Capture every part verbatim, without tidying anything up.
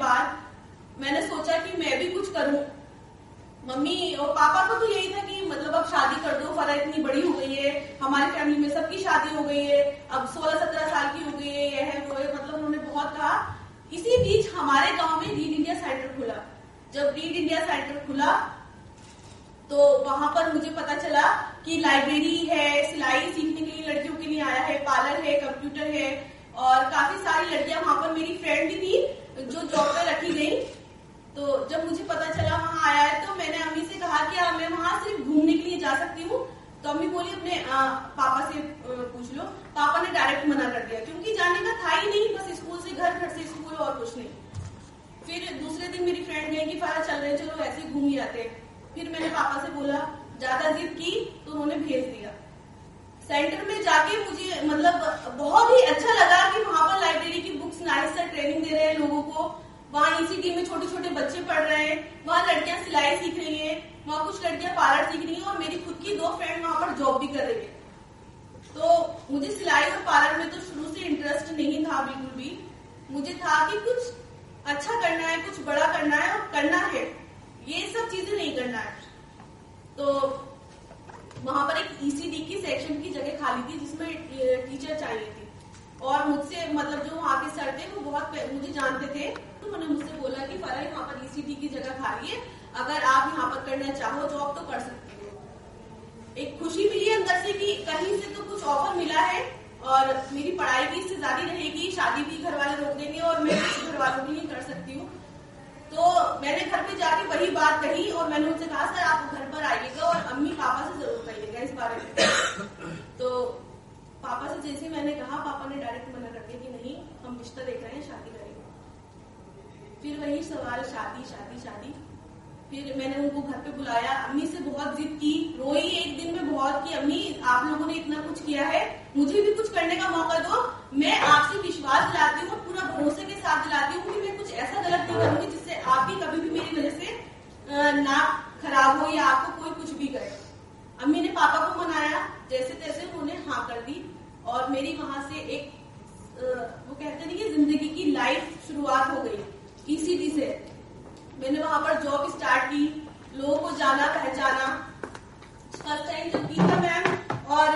बाद मैंने सोचा कि मैं भी कुछ करूं। मम्मी और पापा को तो यही था कि मतलब अब शादी कर दो, फरा इतनी बड़ी हो गई है, हमारी फैमिली में सबकी शादी हो गई है, अब सोलह सत्रह साल की हो गई है, यह है वो है, मतलब उन्होंने बहुत कहा। इसी बीच हमारे गांव में रीड इंडिया सेंटर खुला। जब रीड इंडिया सेंटर खुला तो वहां पर मुझे पता चला कि लाइब्रेरी है, सिलाई सीखने के लिए लड़कियों के लिए आया है, पार्लर है, कंप्यूटर है, और काफी सारी लड़कियां वहां पर मेरी फ्रेंड भी थी जो जॉब पे रखी गई। तो जब मुझे पता चला वहां आया है तो मैंने अम्मी से कहा कि मैं वहां सिर्फ घूमने के लिए जा सकती हूँ। तो अम्मी बोली अपने आ, पापा से पूछ लो। पापा ने डायरेक्ट मना कर दिया क्योंकि जाने का था ही नहीं, बस स्कूल से घर, घर से स्कूल और कुछ नहीं। फिर दूसरे दिन मेरी फ्रेंड गई कि फारा चल रहे, चलो ऐसे घूम ही आते। फिर मैंने पापा से बोला, ज्यादा जिद की तो उन्होंने भेज दिया। सेंटर में जाके मुझे मतलब बहुत ही अच्छा लगा कि वहां पर लाइब्रेरी की बुक्स नाइस से ट्रेनिंग दे रहे हैं लोगों को, वहाँ ईसीटी में छोटे छोटे बच्चे पढ़ रहे हैं, वहाँ लड़कियां सिलाई सीख रही हैं, वहाँ कुछ लड़कियां पार्लर सीख रही हैं, और मेरी खुद की दो फ्रेंड वहां पर जॉब भी कर रही है। तो मुझे सिलाई और पार्लर में तो शुरू से इंटरेस्ट नहीं था बिल्कुल भी। मुझे था कि कुछ अच्छा करना है, कुछ बड़ा करना है और करना है, ये सब चीजें नहीं करना है। तो वहां पर एक ईसीडी की सेक्शन की जगह खाली थी जिसमें टीचर चाहिए थी, और मुझसे मतलब जो वहाँ के सर थे वो बहुत मुझे जानते थे। तो उन्होंने मुझसे बोला कि फरा यहाँ पर ईसीडी की जगह खाली है, अगर आप यहाँ पर करना चाहो जॉब तो कर सकते हो। एक खुशी मिली अंदर से कि कहीं से तो कुछ ऑफर मिला है, और मेरी पढ़ाई भी इससे जारी रहेगी, शादी भी घर वाले रोक देंगे और मैं घर वालों के लिए कर सकती हूँ। तो मैंने घर पे जाके वही बात कही और मैंने उनसे कहा सर आप घर पर आइएगा और अम्मी पापा से जरूर कहिएगा इस बारे में। तो पापा से जैसे मैंने कहा, पापा ने डायरेक्ट मना कर दिया कि नहीं, हम रिश्ता देख रहे हैं, शादी करेंगे। फिर वही सवाल, शादी शादी शादी। फिर मैंने उनको घर पे बुलाया, अम्मी से बहुत जिद की, रोई एक दिन में बहुत कि अम्मी आप लोगों ने इतना कुछ किया है, मुझे भी कुछ करने का मौका दो, मैं आपसे विश्वास दिलाती हूँ, पूरा भरोसे के साथ दिलाती हूँ कि मैं कुछ ऐसा गलत नहीं करूंगी जिससे आप भी कभी भी मेरी वजह से नाक खराब हो या आपको कोई कुछ भी करे। अम्मी ने पापा को मनाया, जैसे तैसे उन्होंने हाँ कर दी, और मेरी वहां से एक वो कहते नहीं कि जिंदगी की लाइफ शुरुआत हो गई ईसीडी से। मैंने वहां पर जॉब स्टार्ट की, लोगों को जाना पहचाना। फर्स्ट टाइम जब गीता मैम और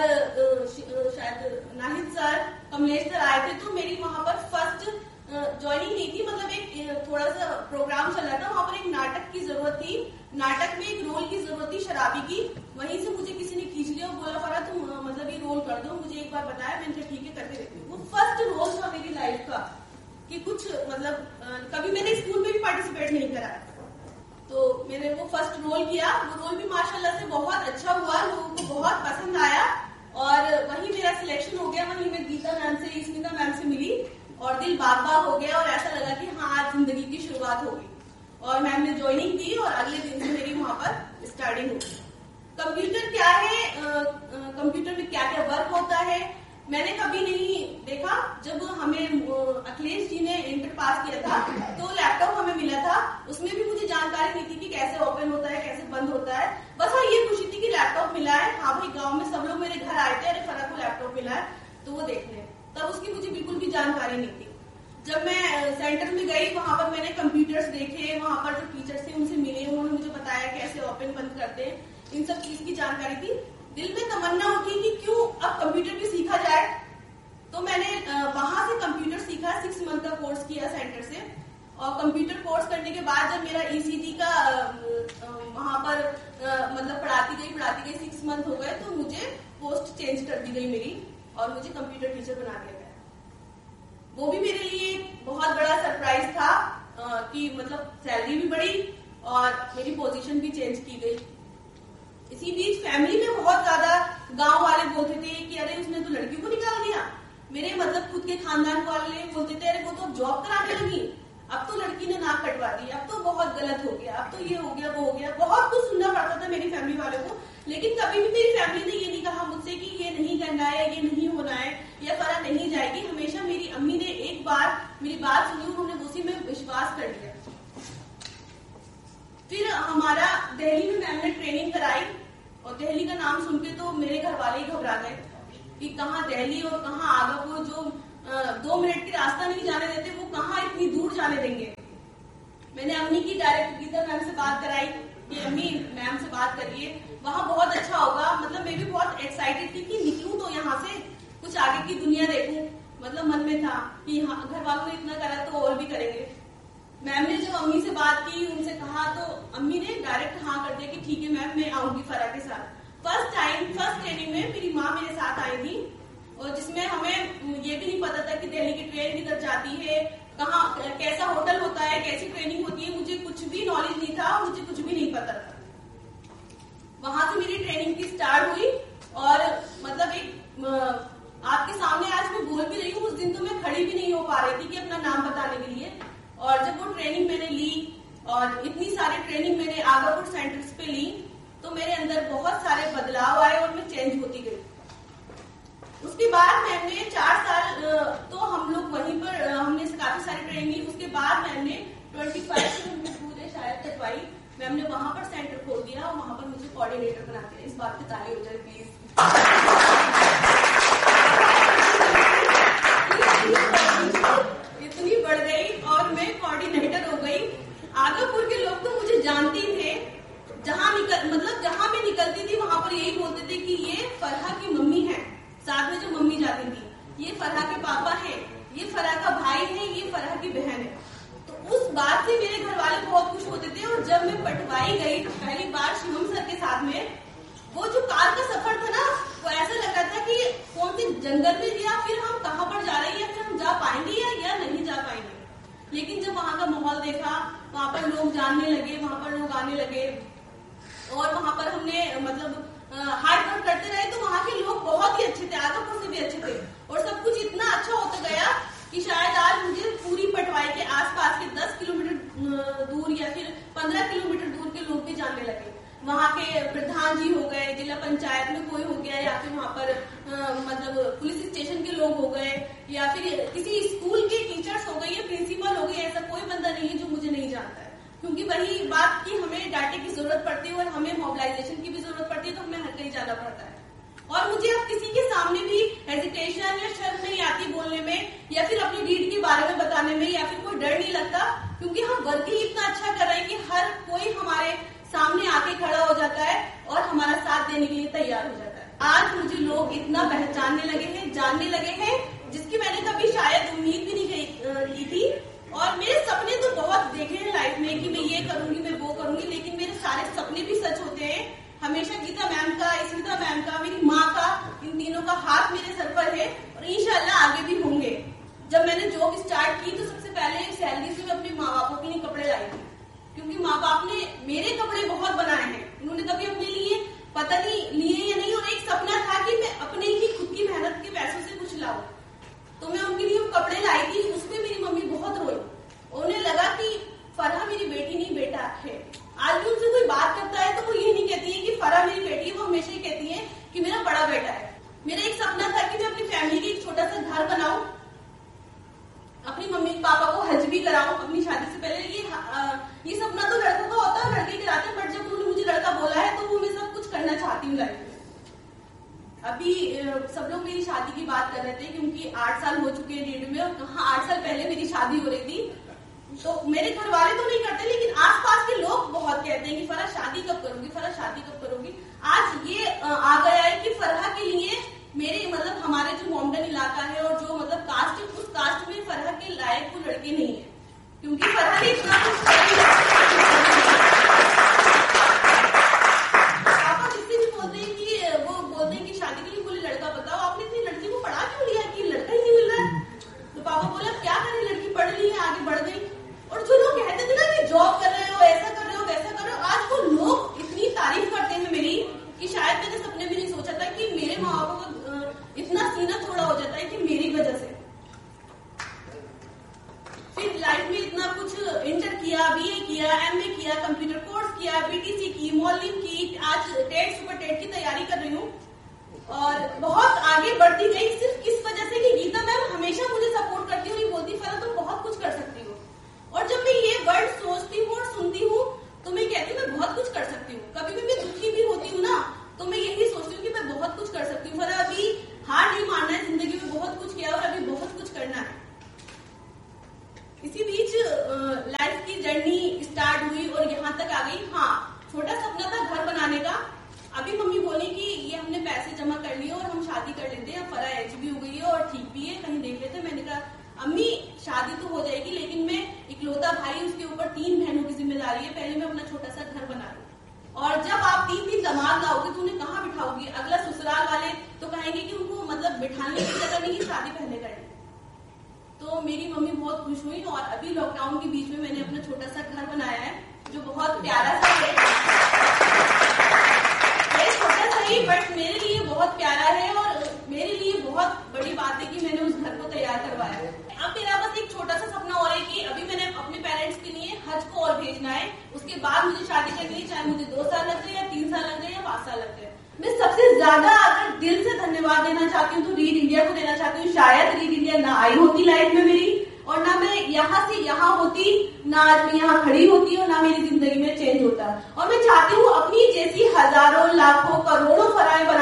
शायद नाहिद सर, कमलेश सर आए थे तो मेरी वहां पर फर्स्ट ज्वाइनिंग नहीं थी, मतलब एक थोड़ा सा प्रोग्राम चल रहा था, वहां पर एक नाटक की जरूरत थी, नाटक में एक रोल की जरूरत थी शराबी की। वहीं से मुझे किसी ने खींच लिया और बोला फरा तुम मतलब ये रोल कर दो, मुझे एक बार बताया, मैंने कहा ठीक है करके देखती हूँ। वो फर्स्ट रोल था मेरी लाइफ का कि कुछ मतलब कभी मैंने स्कूल में भी पार्टिसिपेट नहीं करा, तो मैंने वो फर्स्ट रोल किया। वो रोल भी माशाल्लाह से बहुत अच्छा हुआ, लोगों को बहुत पसंद आया, और वहीं मेरा सिलेक्शन हो गया। वहीं मैं गीता मैम से, स्मिता मैम से मिली और दिल बाग बाग हो गया, और ऐसा लगा कि हाँ आज जिंदगी की शुरुआत होगी। और मैम ने ज्वाइनिंग दी और अगले दिन से मेरी वहां पर स्टार्टिंग हो गई। कंप्यूटर क्या है, कंप्यूटर में क्या क्या वर्क होता है मैंने कभी नहीं देखा। जब हमें अखिलेश जी ने इंटर पास किया था तो लैपटॉप हमें मिला था, उसमें भी मुझे जानकारी नहीं थी कि कैसे ओपन होता है, कैसे बंद होता है। बस हाँ ये खुशी थी कि लैपटॉप मिला है। हाँ भाई गांव में सब लोग मेरे घर आए थे, अरे फरा को लैपटॉप मिला है तो वो देखने, तब उसकी मुझे बिल्कुल भी जानकारी नहीं थी। जब मैं सेंटर में गई वहां पर मैंने कंप्यूटर्स देखे, वहां पर जो टीचर्स थे उनसे मिले, उन्होंने मुझे बताया कैसे ओपन बंद करते हैं, इन सब चीज की जानकारी थी। दिल में तमन्ना उठी कि क्यों अब कंप्यूटर भी सीखा जाए। तो मैंने वहां से कंप्यूटर सीखा, सिक्स मंथ का कोर्स किया सेंटर से, और कंप्यूटर कोर्स करने के बाद जब मेरा ईसीटी का वहां पर मतलब पढ़ाती गई पढ़ाती गई सिक्स मंथ हो गए तो मुझे पोस्ट चेंज कर दी गई मेरी, और मुझे कंप्यूटर टीचर बना दिया गया। वो भी मेरे लिए बहुत बड़ा सरप्राइज था कि मतलब सैलरी भी बढ़ी और मेरी पोजीशन भी चेंज की गई। इसी बीच फैमिली में बहुत ज्यादा गांव वाले बोलते थे कि अरे उसने तो लड़की को निकाल दिया। मेरे मतलब खुद के खानदान वाले बोलते थे अरे वो तो जॉब कराने लगी, अब तो लड़की ने नाक कटवा दी, अब तो बहुत गलत हो गया, अब तो ये हो गया वो हो गया। बहुत कुछ सुनना पड़ता था मेरी फैमिली वालों को, लेकिन कभी भी मेरी फैमिली ने ये नहीं कहा मुझसे कि ये नहीं करना है, ये नहीं होना है, या फरा नहीं जाएगी। हमेशा मेरी अम्मी ने एक बार मेरी बात सुनी, उन्होंने उसी में विश्वास कर लिया। फिर हमारा दिल्ली में मैम ने ट्रेनिंग कराई, और दिल्ली का नाम सुन के तो मेरे घर वाले ही घबरा गए कि कहाँ दिल्ली और कहाँ आगरा, वो जो आ, दो मिनट की रास्ता नहीं जाने देते वो कहाँ इतनी दूर जाने देंगे। मैंने अम्मी की डायरेक्ट गीता मैम से बात कराई कि अम्मी मैम से बात करिए, वहाँ बहुत अच्छा होगा। मतलब मैं भी बहुत एक्साइटेड थी कि निकलूं तो यहाँ से कुछ आगे की दुनिया देखूं। मतलब मन में था कि हाँ, घर वालों ने इतना करा तो और भी करेंगे। मैम ने जब अम्मी से बात की, उनसे कहा, तो अम्मी ने डायरेक्ट हाँ कर दिया कि ठीक है मैम, मैं आऊंगी फराह के साथ। फर्स्ट टाइम फर्स्ट ट्रेनिंग में मेरी माँ मेरे साथ आई थी, और जिसमें हमें ये भी नहीं पता था कि दिल्ली की ट्रेन किधर जाती है, कहाँ कैसा होटल होता है, कैसी ट्रेनिंग होती है, मुझे कुछ भी नॉलेज नहीं था, मुझे कुछ भी नहीं पता था। वहां से मेरी ट्रेनिंग की स्टार्ट हुई, और मतलब एक आपके सामने आज मैं बोल भी रही हूँ, उस दिन तो मैं खड़ी भी नहीं हो पा रही थी कि अपना नाम बताने के लिए। और जब वो ट्रेनिंग मैंने ली और इतनी सारी ट्रेनिंग मैंने आगापुर सेंटर्स पे ली, तो मेरे अंदर बहुत सारे बदलाव आए और मैं चेंज होती गई। उसके बाद मैंने चार साल तो हम लोग वहीं पर हमने काफी सारी ट्रेनिंग ली। उसके बाद मैंने पच्चीस किलोमीटर दूर है शायद कटवाई, मैम ने वहां पर सेंटर खोल दिया और वहां पर मुझे कोऑर्डिनेटर बना दिया। इस बात पे ताली हो जाए प्लीज। इतनी बढ़ गई और मैं कोऑर्डिनेटर हो गई। आगापुर के लोग तो मुझे जानते थे, जहां निकल मतलब जहां मैं निकलती थी वहां पर यही बोलते थे कि ये फरहा की मम्मी है। साथ में जो मम्मी जाती थी, ये फरहा के पापा है, ये फरहा का भाई है, ये फरहा की बहन है। तो उस बात से मेरे घर वाले बहुत खुश होते थे। और जब मैं पटवाई गई पहली बार शिवम सर के साथ में, वो जो कार का सफर था ना, वो ऐसा लग रहा था कि कौन से जंगल में, या फिर हम कहाँ पर जा रहे हैं, या फिर हम जा पाएंगे या, या नहीं जा पाएंगे। लेकिन जब वहां का माहौल देखा, वहां पर लोग जानने लगे, वहां पर लोग आने लगे, और वहां पर हमने मतलब हार्ड वर्क करते रहे, तो वहां के लोग बहुत ही अच्छे थे, आगापुर से भी अच्छे थे। और सब कुछ इतना अच्छा होता गया कि शायद आज मुझे पूरी पटवाई के आसपास के दस किलोमीटर दूर या फिर पंद्रह किलोमीटर दूर के लोग भी जानने लगे। वहाँ के प्रधान जी हो गए, जिला पंचायत में कोई हो गया, या फिर वहाँ पर आ, मतलब पुलिस स्टेशन के लोग हो गए, या फिर किसी स्कूल के टीचर्स हो गए या प्रिंसिपल हो गए। ऐसा कोई बंदा नहीं है जो मुझे नहीं जानता है, क्योंकि वही बात की हमें डाटे की जरूरत पड़ती है और हमें मोबिलाइजेशन की भी जरूरत पड़ती है, तो हमें हर कहीं जाना पड़ता है। और मुझे अब किसी के सामने भी हेजिटेशन या शर्म नहीं आती बोलने में, या फिर अपनी डीड के बारे में बताने में, या फिर कोई डर नहीं लगता, क्योंकि हम वर्क ही इतना अच्छा कर रहे हैं कि हर कोई हमारे सामने आके खड़ा हो जाता है और हमारा साथ देने के लिए तैयार हो जाता है। आज मुझे लोग इतना पहचानने लगे हैं, जानने लगे हैं, जिसकी मैंने कभी शायद उम्मीद भी नहीं की थी। और मेरे सपने तो बहुत देखे हैं लाइफ में कि मैं ये करूंगी, मैं वो करूंगी, लेकिन मेरे सारे सपने भी सच होते हैं। हमेशा गीता मैम का, स्मिता मैम का, मेरी माँ का, इन तीनों का हाथ मेरे सर पर है, और इंशाल्लाह आगे भी होंगे। जब मैंने जॉब स्टार्ट की, तो सबसे पहले सैलरी से मैं अपने माँ बापों के लिए कपड़े लाई थी, क्योंकि माँ बाप ने मेरे कपड़े बहुत बनाए हैं। उन्होंने कभी अपने लिए पता नहीं लिए या नहीं, और एक सपना था कि मैं अपने ही खुद की मेहनत के पैसों से कुछ लाऊं, तो मैं उनके लिए कपड़े लाई थी। उसमें मेरी मम्मी बहुत रोई, उन्हें लगा कि फरहा मेरी बेटी नहीं बेटा है। आज भी उनसे कोई बात करता है तो वो ये नहीं कहती है कि फरहा मेरी बेटी है, वो हमेशा ही कहती है कि मेरा बड़ा बेटा है। मेरा एक सपना था कि मैं अपनी फैमिली के एक छोटा सा घर बनाऊं, अपनी मम्मी पापा को हज भी कराऊं अपनी शादी से पहले। ये आ, ये सपना तो लड़कों का होता है, लड़के कराते हैं, बट जब उन्होंने मुझे लड़का बोला है तो वो मैं सब कुछ करना चाहती हूँ लाइफ में। अभी सब लोग मेरी शादी की बात कर रहे थे, क्योंकि आठ साल हो चुके हैं डेट में, और कहाँ आठ साल पहले मेरी शादी हो रही थी। तो मेरे घर वाले तो नहीं करते, लेकिन आसपास के लोग बहुत कहते हैं कि फरहा शादी कब करोगी, फरहा शादी कब करोगी। आज ये आ गया है कि फरहा के लिए मेरे मतलब हमारे जो मोमडन इलाका है और जो मतलब कास्ट है, उस कास्ट में फरहा के लायक कोई लड़के नहीं है, क्योंकि फरहा ने इतना कुछ पापा जिससे भी बोलते हैं कि वो बोलते हैं कि शादी के लिए कोई लड़का बताओ, आपने इतनी लड़की को पढ़ा क्यों लिया कि लड़का ही नहीं मिल रहा है। तो पापा बोला क्या करें, लड़की पढ़ ली है, आगे बढ़ गई। और जो लोग कहते थे ना कि जॉब कर रहे हो, ऐसा कर रहे हो, वैसा कर रहे हो, आज वो लोग इतनी तारीफ करते हैं मेरी कि शायद मैंने सपने में नहीं सोचा था कि मेरे माँ बापों को इतना सीना थोड़ा हो जाता है कि मेरी वजह से। फिर लाइफ में इतना कुछ इंटर किया, बीए किया, एमए किया, कंप्यूटर कोर्स किया, बीटीसी की, मॉडलिंग की, आज टेट सुपर टेट की तैयारी कर रही हूँ और बहुत आगे बढ़ती गई। सिर्फ इस वजह से कि गीता मैम हमेशा मुझे सपोर्ट करती हूँ, बोलती फरहा तुम बहुत कुछ कर सकती हो। और जब मैं ये वर्ड सोचती हूँ और सुनती हूँ तो मैं कहती हूँ मैं बहुत कुछ कर सकती हूँ। कभी भी मैं दुखी भी होती हूँ ना, तो मैं यही सोचती हूँ कि मैं बहुत कुछ कर सकती हूँ। फरहा अभी हार नहीं मानना है, जिंदगी में बहुत कुछ किया और अभी बहुत कुछ करना है। इसी बीच लाइफ की जर्नी रही है, पहले मैं अपना छोटा सा घर बना लूं। और जब आप तीन दिन दामाद लाओगे तो उन्हें कहाँ बिठाओगी? अगला ससुराल वाले तो कहेंगे कि उनको मतलब बिठाने की जगह नहीं, शादी पहले करनी। तो मेरी मम्मी बहुत खुश हुई और अभी लॉकडाउन के बीच में मैंने अपना छोटा सा घर बनाया है जो बहुत प्यारा सा है, छोटा सा ही बट मेरे लिए बहुत प्यारा है और मेरे लिए बहुत बड़ी बात है कि मैंने उस घर को तैयार करवाया है। अब मेरा बस एक छोटा सा सपना और है कि अभी मैंने अपने पेरेंट्स के लिए हज को और भेजना है, उसके बाद मुझे शादी करनी है, चाहे मुझे दो साल लग जाए या तीन साल लग जाए या पांच साल लग जाए। मैं सबसे ज्यादा अगर दिल से धन्यवाद देना चाहती हूँ तो रीड इंडिया को देना चाहती हूँ। शायद रीड इंडिया ना आई होती लाइफ में मेरी, और ना मैं यहाँ से यहाँ होती, ना आज मैं यहाँ खड़ी होती और ना मेरी जिंदगी में चेंज होता। और मैं चाहती हूँ अपनी जैसी हजारों लाखों करोड़ों फराए